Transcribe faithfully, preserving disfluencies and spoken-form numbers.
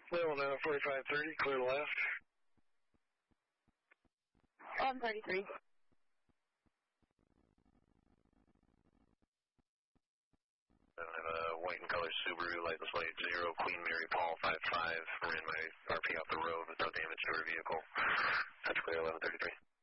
Level now, forty-five thirty, clear left. eleven thirty-three. I have a white and color Subaru, lightless light zero, Queen Mary Paul five five. Ran my R P off the road with no damage to her vehicle. That's clear, eleven thirty-three.